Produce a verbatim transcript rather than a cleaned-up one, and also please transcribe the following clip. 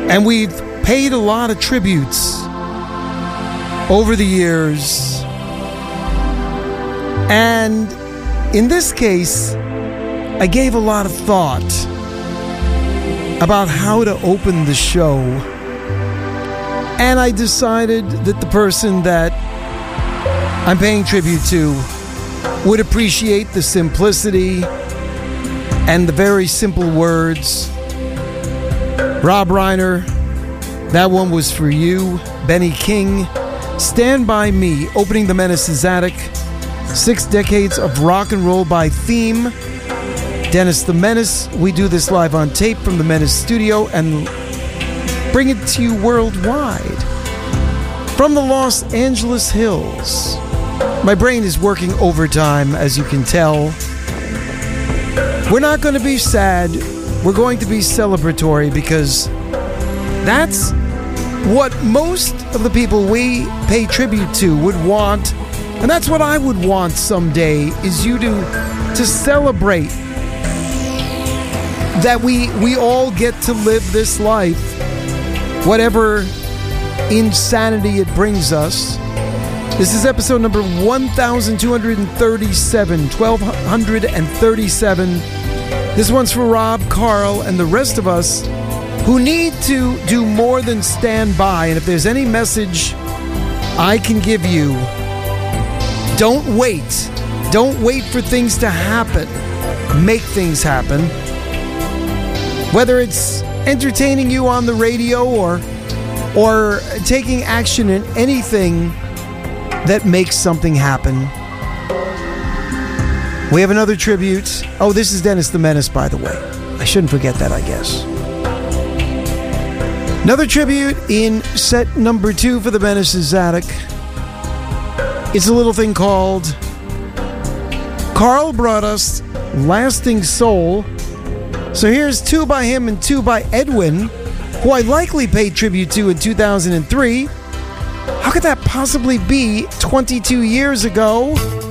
And we've paid a lot of tributes over the years. And in this case, I gave a lot of thought about how to open the show. And I decided that the person that I'm paying tribute to would appreciate the simplicity and the very simple words. Rob Reiner, that one was for you. Benny King, Stand By Me, opening the Menace's Attic. Six decades of rock and roll by theme. Dennis the Menace. We do this live on tape from the Menace studio and bring it to you worldwide. From the Los Angeles Hills. My brain is working overtime, as you can tell. We're not going to be sad. We're going to be celebratory because that's what most of the people we pay tribute to would want. And that's what I would want someday, is you to, to celebrate that we, we all get to live this life, whatever insanity it brings us. This is episode number one thousand two hundred thirty-seven, twelve thirty-seven. This one's for Rob, Carl, and the rest of us who need to do more than stand by. And if there's any message I can give you, don't wait. Don't wait for things to happen. Make things happen. Whether it's entertaining you on the radio or, or taking action in anything that makes something happen. We have another tribute. Oh, this is Dennis the Menace, by the way. I shouldn't forget that, I guess. Another tribute in set number two for the Menace's Attic. It's a little thing called Carl brought us Lasting Soul. So here's two by him and two by Edwin, who I likely paid tribute to in two thousand three. How could that possibly be twenty-two years ago?